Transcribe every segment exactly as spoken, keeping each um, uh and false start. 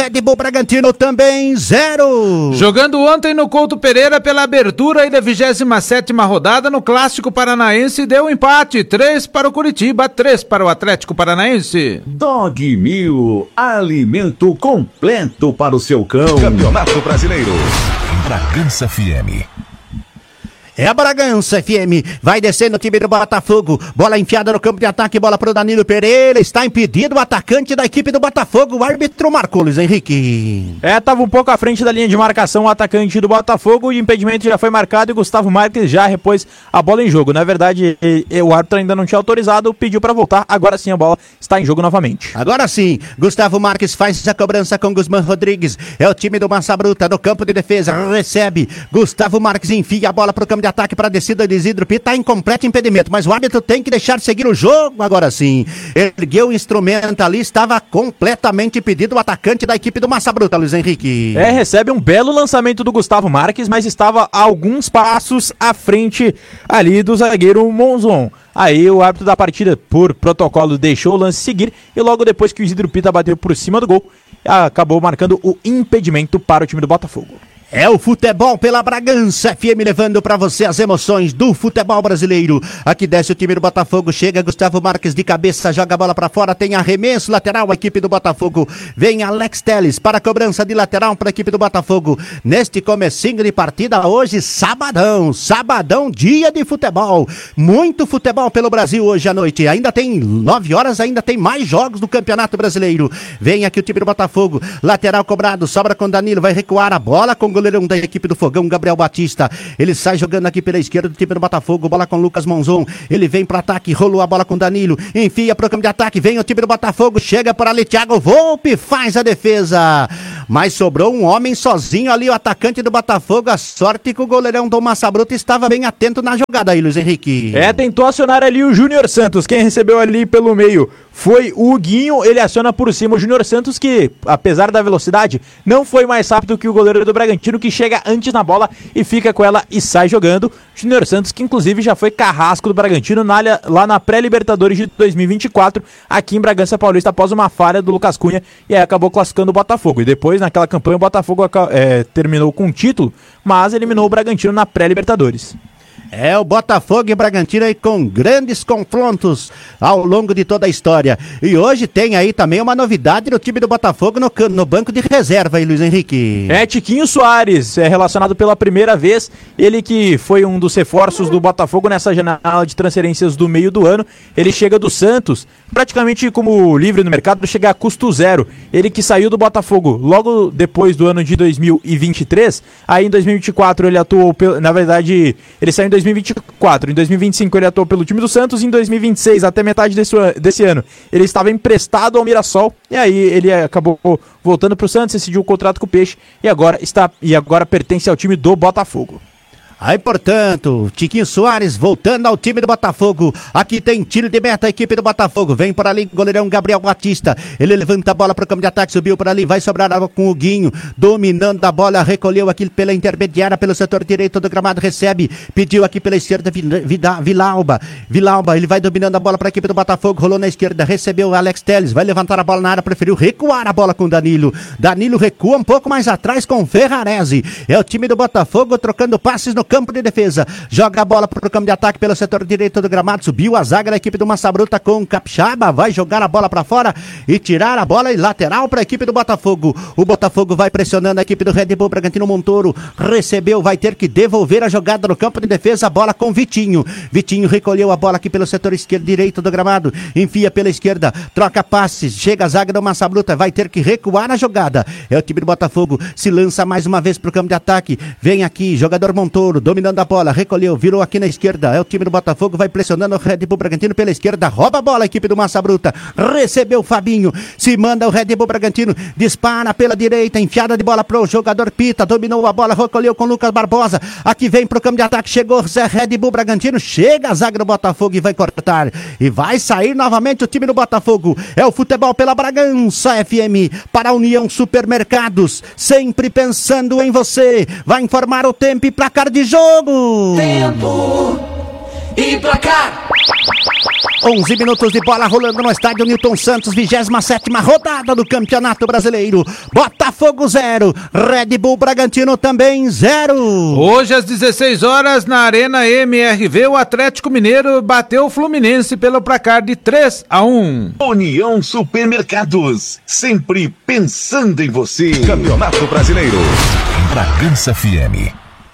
Red Bull Bragantino também zero. Jogando ontem no Couto Pereira pela abertura aí da vigésima sétima rodada no Clássico Paranaense, deu empate, três para o Curitiba, três para o Atlético Paranaense. Dog Mil, alimento completo para o seu cão. Campeonato Brasileiro. Bragança F M. É a Bragança F M, vai descendo o time do Botafogo, bola enfiada no campo de ataque, bola pro Danilo Pereira, está impedido o atacante da equipe do Botafogo, o árbitro marcou, Luiz Henrique. É, tava um pouco à frente da linha de marcação o atacante do Botafogo, o impedimento já foi marcado e Gustavo Marques já repôs a bola em jogo. Na verdade, e, e, o árbitro ainda não tinha autorizado, pediu para voltar, agora sim a bola está em jogo novamente. Agora sim, Gustavo Marques faz a cobrança com Guzmán Rodrigues, é o time do Massa Bruta no campo de defesa, recebe, Gustavo Marques enfia a bola pro campo de ataque para a descida de Isidro Pita, está em completo impedimento, mas o árbitro tem que deixar seguir o jogo agora sim. Ergueu o instrumento ali, estava completamente impedido o atacante da equipe do Massa Bruta, Luiz Henrique. É, recebe um belo lançamento do Gustavo Marques, mas estava a alguns passos à frente ali do zagueiro Monzon. Aí o árbitro da partida, por protocolo, deixou o lance seguir e logo depois que o Isidro Pita bateu por cima do gol, acabou marcando o impedimento para o time do Botafogo. É o futebol pela Bragança F M levando pra você as emoções do futebol brasileiro. Aqui desce o time do Botafogo, chega Gustavo Marques de cabeça, joga a bola pra fora, tem arremesso lateral a equipe do Botafogo. Vem Alex Telles para a cobrança de lateral para a equipe do Botafogo. Neste comecinho de partida hoje, sabadão, sabadão, dia de futebol. Muito futebol pelo Brasil hoje à noite. Ainda tem nove horas, ainda tem mais jogos do Campeonato Brasileiro. Vem aqui o time do Botafogo, lateral cobrado, sobra com Danilo, vai recuar a bola com o goleirão da equipe do Fogão, Gabriel Batista. Ele sai jogando aqui pela esquerda do time do Botafogo, bola com Lucas Monzon. Ele vem para ataque, rolou a bola com Danilo, enfia pro campo de ataque, vem o time do Botafogo, chega por ali, Thiago Volpe faz a defesa. Mas sobrou um homem sozinho ali, o atacante do Botafogo. A sorte que o goleirão do Massa Bruta estava bem atento na jogada aí, Luiz Henrique. É, tentou acionar ali o Júnior Santos. Quem recebeu ali pelo meio foi o Huguinho. Ele aciona por cima o Júnior Santos, que apesar da velocidade, não foi mais rápido que o goleiro do Bragantino, que chega antes na bola e fica com ela e sai jogando. Júnior Santos, que inclusive já foi carrasco do Bragantino na, lá na pré-Libertadores de dois mil e vinte e quatro, aqui em Bragança Paulista, após uma falha do Lucas Cunha, e aí acabou classificando o Botafogo. E depois, naquela campanha, o Botafogo é, terminou com o título, mas eliminou o Bragantino na pré-Libertadores. É o Botafogo e Bragantino aí com grandes confrontos ao longo de toda a história. E hoje tem aí também uma novidade no time do Botafogo no, no banco de reserva aí, Luiz Henrique. É, Tiquinho Soares, é relacionado pela primeira vez. Ele que foi um dos reforços do Botafogo nessa janela de transferências do meio do ano. Ele chega do Santos, praticamente como livre no mercado, chega a custo zero. Ele que saiu do Botafogo logo depois do ano de dois mil e vinte e três. Aí em dois mil e vinte e quatro ele atuou, na verdade, ele saiu em dois mil e vinte e quatro, em dois mil e vinte e cinco ele atuou pelo time do Santos, em dois mil e vinte e seis, até metade desse, desse ano, ele estava emprestado ao Mirassol, e aí ele acabou voltando para o Santos, decidiu o contrato com o Peixe, e agora, está, e agora pertence ao time do Botafogo. Aí, portanto, Tiquinho Soares voltando ao time do Botafogo. Aqui tem tiro de meta, a equipe do Botafogo. Vem por ali, goleirão Gabriel Batista. Ele levanta a bola para o campo de ataque, subiu por ali, vai sobrar com o Guinho. Dominando a bola, recolheu aqui pela intermediária, pelo setor direito do gramado, recebe. Pediu aqui pela esquerda, Vida, Vilauba. Vilauba, ele vai dominando a bola para a equipe do Botafogo. Rolou na esquerda, recebeu o Alex Telles. Vai levantar a bola na área, preferiu recuar a bola com o Danilo. Danilo recua um pouco mais atrás com o Ferrarese. É o time do Botafogo trocando passes no campo de defesa, joga a bola para o campo de ataque pelo setor direito do gramado, subiu a zaga da equipe do Massa Bruta com o Capixaba, vai jogar a bola para fora e tirar a bola e lateral para a equipe do Botafogo. O Botafogo vai pressionando a equipe do Red Bull Bragantino. Montoro recebeu, vai ter que devolver a jogada no campo de defesa, a bola com Vitinho. Vitinho recolheu a bola aqui pelo setor esquerdo direito do gramado, enfia pela esquerda, troca passes, chega a zaga do Massa Bruta, vai ter que recuar a jogada. É o time do Botafogo, se lança mais uma vez para o campo de ataque, vem aqui, jogador Montoro, dominando a bola, recolheu, virou aqui na esquerda, é o time do Botafogo, vai pressionando o Red Bull Bragantino pela esquerda, rouba a bola a equipe do Massa Bruta, recebeu o Fabinho, se manda o Red Bull Bragantino, dispara pela direita, enfiada de bola pro jogador Pita, dominou a bola, recolheu com Lucas Barbosa, aqui vem pro campo de ataque, chegou Zé Red Bull Bragantino, chega a zaga do Botafogo e vai cortar, e vai sair novamente o time do Botafogo. É o futebol pela Bragança F M, para a União Supermercados, sempre pensando em você. Vai informar o tempo e placar de jogo. Tempo e placar. onze minutos de bola rolando no estádio Newton Santos, vigésima sétima rodada do Campeonato Brasileiro. Botafogo zero, Red Bull Bragantino também zero. Hoje às dezesseis horas na Arena M R V, o Atlético Mineiro bateu o Fluminense pelo placar de três a um. União Supermercados, sempre pensando em você. Campeonato Brasileiro. Bragança F M.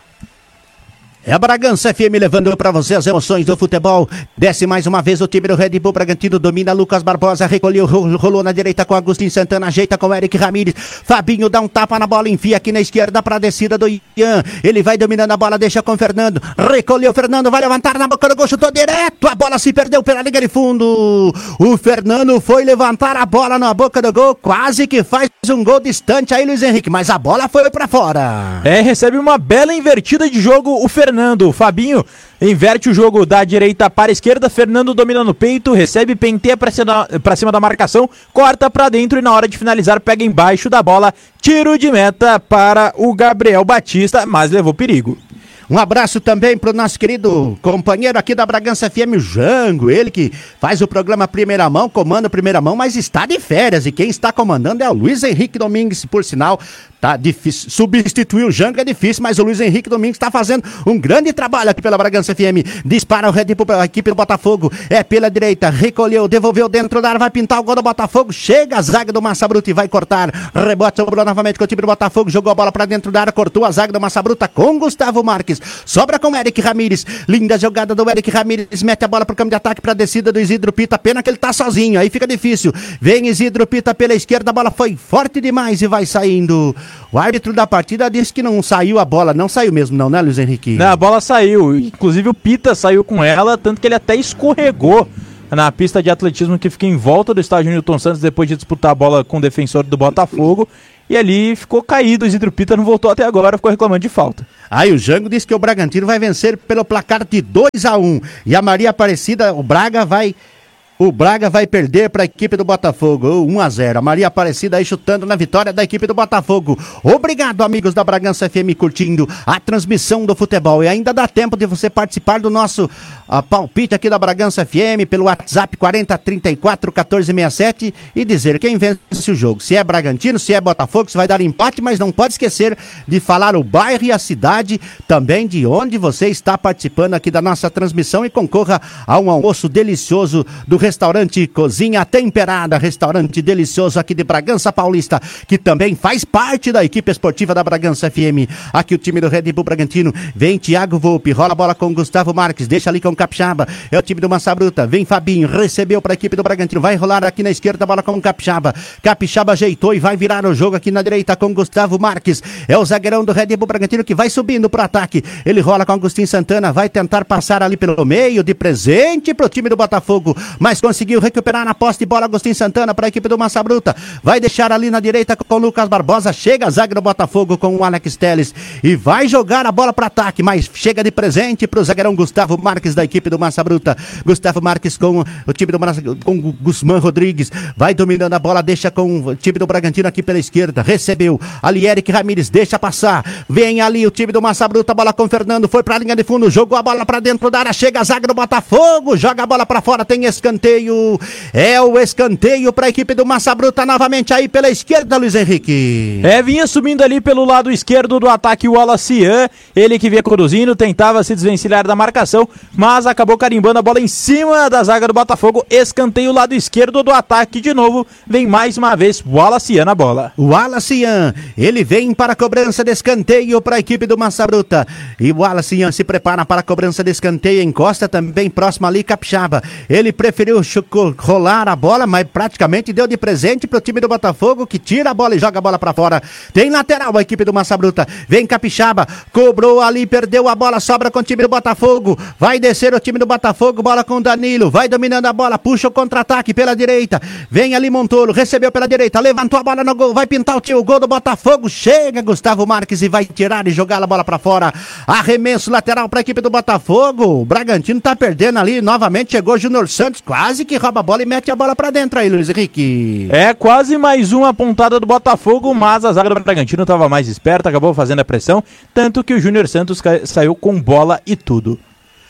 É a Bragança F M levando para você as emoções do futebol. Desce mais uma vez o time do Red Bull Bragantino, domina Lucas Barbosa, recolheu, rolou na direita com Agostinho Santana, ajeita com Eric Ramírez. Fabinho dá um tapa na bola, enfia aqui na esquerda para a descida do Ian. Ele vai dominando a bola, deixa com o Fernando. Recolheu, Fernando vai levantar na boca do gol, chutou direto. A bola se perdeu pela linha de fundo. O Fernando foi levantar a bola na boca do gol, quase que faz um gol distante aí, Luiz Henrique, mas a bola foi para fora. É, recebe uma bela invertida de jogo o Fernando. Fernando, Fabinho inverte o jogo da direita para a esquerda, Fernando domina no peito, recebe, penteia para cima, pra cima da marcação, corta para dentro e na hora de finalizar pega embaixo da bola, tiro de meta para o Gabriel Batista, mas levou perigo. Um abraço também pro nosso querido companheiro aqui da Bragança F M, o Jango, ele que faz o programa Primeira Mão, comanda Primeira Mão, mas está de férias, e quem está comandando é o Luiz Henrique Domingues, por sinal, tá difícil, substituir o Jango é difícil, mas o Luiz Henrique Domingues está fazendo um grande trabalho aqui pela Bragança F M, dispara o Red Bull, a equipe do Botafogo, é pela direita, recolheu, devolveu dentro da área, vai pintar o gol do Botafogo, chega a zaga do Massa Bruta e vai cortar, rebote, sobrou novamente com o time do Botafogo, jogou a bola pra dentro da área, cortou a zaga do Massa Bruta com Gustavo Marques, sobra com Eric Ramírez, linda jogada do Eric Ramírez, mete a bola pro campo de ataque pra descida do Isidro Pita, pena que ele tá sozinho, aí fica difícil, vem Isidro Pita pela esquerda, a bola foi forte demais e vai saindo. O árbitro da partida disse que não saiu a bola, não saiu mesmo não, né, Luiz Henrique? Não, a bola saiu, inclusive o Pita saiu com ela, tanto que ele até escorregou na pista de atletismo que fica em volta do estádio Newton Santos depois de disputar a bola com o defensor do Botafogo. E ali ficou caído, o Isidro Pita não voltou até agora, ficou reclamando de falta. Aí o Jango disse que o Bragantino vai vencer pelo placar de dois a um. E a Maria Aparecida, o Braga vai... O Braga vai perder para a equipe do Botafogo, um a zero. A Maria Aparecida aí chutando na vitória da equipe do Botafogo. Obrigado, amigos da Bragança F M, curtindo a transmissão do futebol. E ainda dá tempo de você participar do nosso uh, palpite aqui da Bragança F M pelo WhatsApp quarenta, trinta e quatro, quatorze sessenta e sete e dizer quem vence o jogo. Se é Bragantino, se é Botafogo, se vai dar empate, mas não pode esquecer de falar o bairro e a cidade, também de onde você está participando aqui da nossa transmissão, e concorra a um almoço delicioso do restaurante Cozinha Temperada, restaurante delicioso aqui de Bragança Paulista, que também faz parte da equipe esportiva da Bragança F M. Aqui o time do Red Bull Bragantino, vem Thiago Volpe, rola a bola com Gustavo Marques, deixa ali com o Capixaba, é o time do Massa Bruta, vem Fabinho, recebeu para a equipe do Bragantino, vai rolar aqui na esquerda a bola com o Capixaba, Capixaba ajeitou e vai virar o jogo aqui na direita com Gustavo Marques, é o zagueirão do Red Bull Bragantino que vai subindo para o ataque, ele rola com Agostinho Santana, vai tentar passar ali pelo meio, de presente para o time do Botafogo, mas conseguiu recuperar na posse de bola Agostinho Santana para a equipe do Massa Bruta, vai deixar ali na direita com o Lucas Barbosa, chega a zaga do Botafogo com o Alex Telles e vai jogar a bola para ataque, mas chega de presente para o zagueirão Gustavo Marques da equipe do Massa Bruta, Gustavo Marques com o time do com o Guzmán Rodrigues, vai dominando a bola, deixa com o time do Bragantino aqui pela esquerda, recebeu ali Eric Ramírez, deixa passar, vem ali o time do Massa Bruta, bola com o Fernando, foi para a linha de fundo, jogou a bola para dentro da área, chega a zaga do Botafogo, joga a bola para fora, tem escanteio, é o escanteio para a equipe do Massa Bruta novamente aí pela esquerda, Luiz Henrique. É, vinha subindo ali pelo lado esquerdo do ataque o Wallace Ian, ele que vinha conduzindo, tentava se desvencilhar da marcação, mas acabou carimbando a bola em cima da zaga do Botafogo, escanteio lado esquerdo do ataque, de novo, vem mais uma vez o Wallace Ian na bola. O Wallace Ian, ele vem para a cobrança de escanteio para a equipe do Massa Bruta, e o Wallace Ian se prepara para a cobrança de escanteio, encosta também próximo ali Capixaba, ele preferiu rolar a bola, mas praticamente deu de presente para o time do Botafogo, que tira a bola e joga a bola para fora, tem lateral a equipe do Massa Bruta, vem Capixaba, cobrou ali, perdeu a bola, sobra com o time do Botafogo, vai descer o time do Botafogo, bola com o Danilo, vai dominando a bola, puxa o contra-ataque pela direita, vem ali Montoro, recebeu pela direita, levantou a bola no gol, vai pintar o, tio, o gol do Botafogo, chega Gustavo Marques e vai tirar e jogar a bola para fora, arremesso lateral para a equipe do Botafogo, o Bragantino tá perdendo ali, novamente chegou Júnior Santos, quase que rouba a bola e mete a bola pra dentro aí, Luiz Henrique. É, quase mais uma pontada do Botafogo, mas a zaga do Bragantino estava mais esperta, acabou fazendo a pressão, tanto que o Júnior Santos ca- saiu com bola e tudo.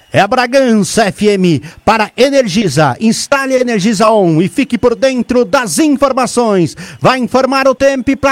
É a Bragança F M para Energisa. Instale a Energisa On e fique por dentro das informações. Vai informar o tempo e